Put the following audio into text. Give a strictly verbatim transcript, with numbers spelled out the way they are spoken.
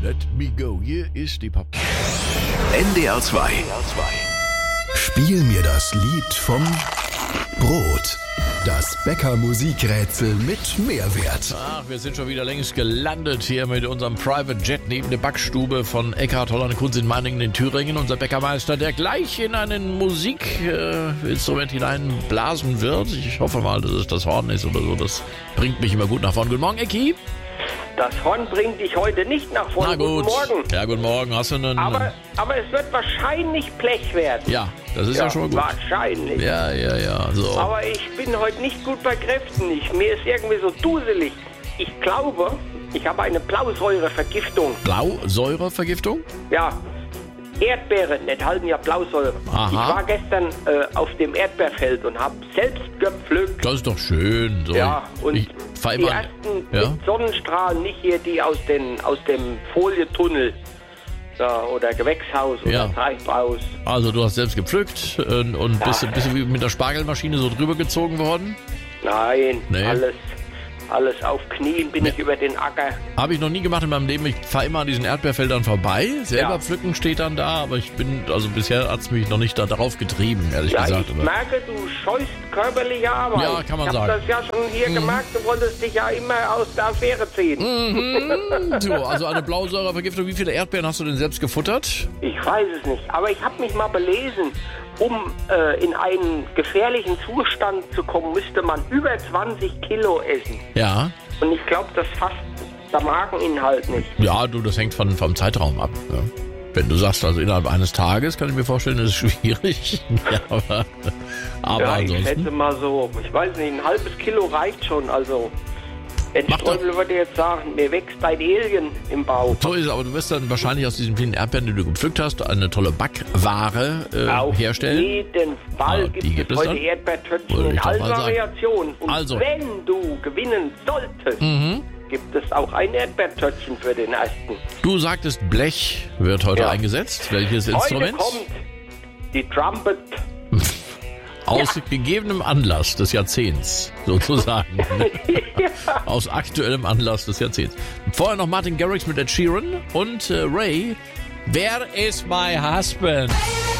Let me go. Hier ist die Pop. N D R zwei. Spiel mir das Lied vom Brot. Das Bäcker-Musikrätsel mit Mehrwert. Ach, wir sind schon wieder längst gelandet hier mit unserem Private Jet neben der Backstube von Eckhard Holland Kunz in Meiningen in Thüringen. Unser Bäckermeister, der gleich in ein Musikinstrument äh, hineinblasen wird. Ich hoffe mal, dass es das Horn ist oder so. Das bringt mich immer gut nach vorne. Guten Morgen, Ecki. Das Horn bringt dich heute nicht nach vorne. Na gut. Guten Morgen. Ja, guten Morgen. Hast du einen... Aber, aber es wird wahrscheinlich Blech werden. Ja, das ist ja, ja schon mal gut. Wahrscheinlich. Ja, ja, ja. So. Aber ich bin heute nicht gut bei Kräften. Ich, mir ist irgendwie so duselig. Ich glaube, ich habe eine Blausäurevergiftung. Blausäurevergiftung? Ja. Erdbeeren enthalten ja Blausäure. Aha. Ich war gestern äh, auf dem Erdbeerfeld und habe selbst gepflückt. Das ist doch schön. So. Ja, und ich fahr die immer, ersten ja? mit Sonnenstrahlen, nicht hier die aus, den, aus dem Folietunnel ja, oder Gewächshaus oder Ja. Treibhaus. Also du hast selbst gepflückt und, und Ja. bist, bist du wie mit der Spargelmaschine so drüber gezogen worden? Nein, Nee. alles, alles auf Knien bin Ja. ich über den Acker. Habe ich noch nie gemacht in meinem Leben. Ich fahre immer an diesen Erdbeerfeldern vorbei. Selber Ja. pflücken steht dann da, aber ich bin, also bisher hat es mich noch nicht da darauf getrieben, ehrlich Ja, gesagt. ich Aber merke, du scheust körperliche Arbeit. Ja, kann man ich sagen. Ich habe das ja schon hier Mhm. gemerkt, du wolltest dich ja immer aus der Affäre ziehen. Mhm. So, also eine Blausäurevergiftung. Wie viele Erdbeeren hast du denn selbst gefuttert? Ich weiß es nicht, aber ich habe mich mal belesen, um äh, in einen gefährlichen Zustand zu kommen, müsste man über zwanzig Kilo essen. Ja. Und ich glaube, das fasst der Mageninhalt nicht. Ja, du, das hängt von, vom Zeitraum ab. Ja. Wenn du sagst, also innerhalb eines Tages, kann ich mir vorstellen, das ist schwierig. ja, aber aber ja, ich ansonsten. schätze mal so, ich weiß nicht, ein halbes Kilo reicht schon. Also, wenn Mach doch- Streubel würde jetzt sagen, mir wächst ein Alien im Bauch. So ist es, aber du wirst dann wahrscheinlich aus diesen vielen Erdbeeren, die du gepflückt hast, eine tolle Backware äh, Auf herstellen. jeden Fall Ah, gibt, die gibt es es heute dann? Erdbeertöpfchen Würde in ich doch allen mal sagen. Variationen. Und Also. wenn du gewinnen solltest, Mhm. gibt es auch ein Erdbeertöpfchen für den ersten. Du sagtest, Blech wird heute Ja. eingesetzt. Welches Heute Instrument? kommt die Trumpet. Aus gegebenem Anlass des Jahrzehnts, sozusagen. ja. Aus aktuellem Anlass des Jahrzehnts. Vorher noch Martin Garrix mit Ed Sheeran und äh, Ray. Wer ist my husband?